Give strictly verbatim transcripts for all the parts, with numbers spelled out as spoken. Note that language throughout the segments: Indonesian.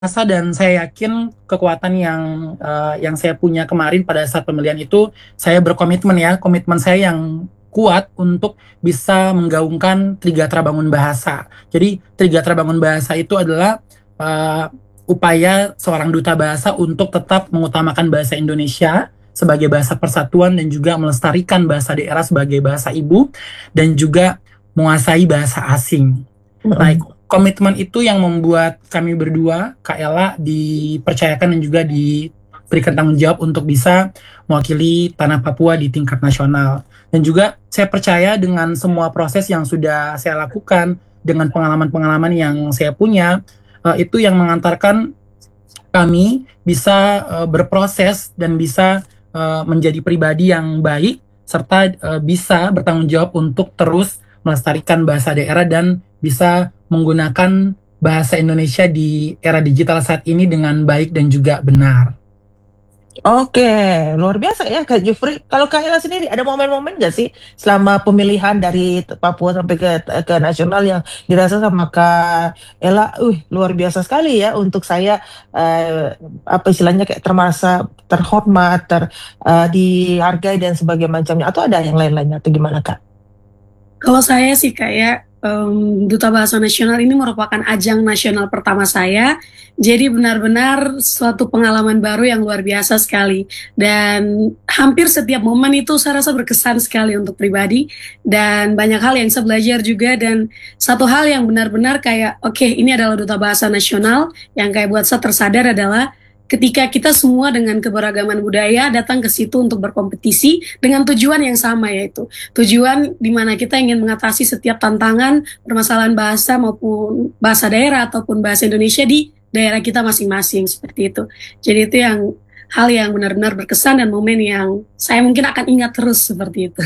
Rasa dan saya yakin kekuatan yang uh, yang saya punya kemarin pada saat pemilihan itu, saya berkomitmen ya, komitmen saya yang kuat untuk bisa menggaungkan Trigatha Bangun Bahasa. Jadi Trigatha Bangun Bahasa itu adalah uh, upaya seorang duta bahasa untuk tetap mengutamakan bahasa Indonesia sebagai bahasa persatuan dan juga melestarikan bahasa daerah sebagai bahasa ibu dan juga menguasai bahasa asing. Nah, Mm-mm. komitmen itu yang membuat kami berdua, Kak Ella, dipercayakan dan juga diberikan tanggung jawab untuk bisa mewakili tanah Papua di tingkat nasional. Dan juga saya percaya dengan semua proses yang sudah saya lakukan, dengan pengalaman-pengalaman yang saya punya, eh, itu yang mengantarkan kami bisa eh, berproses dan bisa eh, menjadi pribadi yang baik serta eh, bisa bertanggung jawab untuk terus melestarikan bahasa daerah dan bisa menggunakan bahasa Indonesia di era digital saat ini dengan baik dan juga benar. Oke, luar biasa ya Kak Jufri. Kalau Kak Ella sendiri ada momen-momen nggak sih selama pemilihan dari t- Papua sampai ke ke nasional yang dirasa sama Kak Ella, uh, luar biasa sekali ya untuk saya eh, apa istilahnya kayak termasa terhormat, ter eh, dihargai dan sebagainya macamnya. Atau ada yang lain-lainnya atau gimana Kak? Kalau saya sih kayak em, Duta Bahasa Nasional ini merupakan ajang nasional pertama saya. Jadi benar-benar suatu pengalaman baru yang luar biasa sekali. Dan hampir setiap momen itu saya rasa berkesan sekali untuk pribadi. Dan banyak hal yang saya belajar juga. Dan satu hal yang benar-benar kayak, oke ini adalah Duta Bahasa Nasional. Yang kayak buat saya tersadar adalah ketika kita semua dengan keberagaman budaya datang ke situ untuk berkompetisi dengan tujuan yang sama, yaitu tujuan di mana kita ingin mengatasi setiap tantangan permasalahan bahasa maupun bahasa daerah ataupun bahasa Indonesia di daerah kita masing-masing seperti itu. Jadi itu yang hal yang benar-benar berkesan dan momen yang saya mungkin akan ingat terus seperti itu.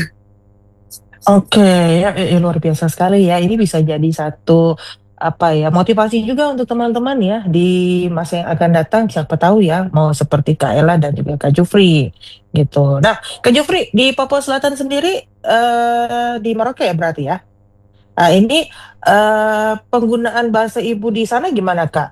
Oke, ya, ya, ya, luar biasa sekali ya. Ini bisa jadi satu apa ya motivasi juga untuk teman-teman ya di masa yang akan datang. Siapa tahu ya mau seperti Kak Ella dan juga Kak Jufri gitu. Nah, Kak Jufri di Papua Selatan sendiri eh, di Merauke ya berarti ya. Nah, ini eh, penggunaan bahasa ibu di sana gimana Kak?